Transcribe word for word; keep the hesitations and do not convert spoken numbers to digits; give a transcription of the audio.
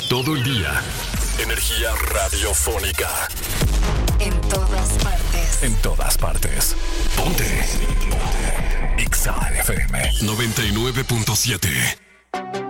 Todo el día. Energía radiofónica. En todas partes. En todas partes. Ponte. Ponte. Exa F M noventa y nueve punto siete.